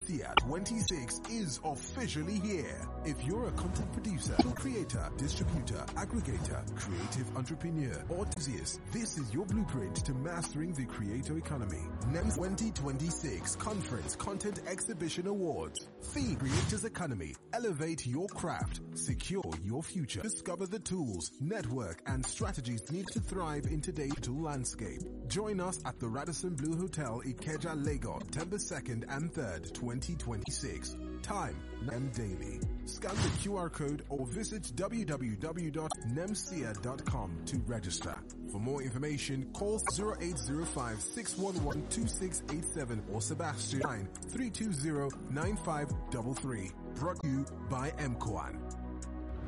NemSia 26 is officially here. If you're a content producer, creator, distributor, aggregator, creative entrepreneur, or enthusiast, this is your blueprint to mastering the creator economy. NEMS 2026 Conference Content Exhibition Awards. Theme: Creators Economy. Elevate your craft. Secure your future. Discover the tools, network, and strategies needed to thrive in today's digital landscape. Join us at the Radisson Blue Hotel, Ikeja, Lagos, September 2nd and 3rd, 2026. Time: NEM Daily. Scan the QR code or visit www.nemsia.com to register. For more information, call 0805-611-2687 or Sebastian 320-9533. Brought to you by MCOAN.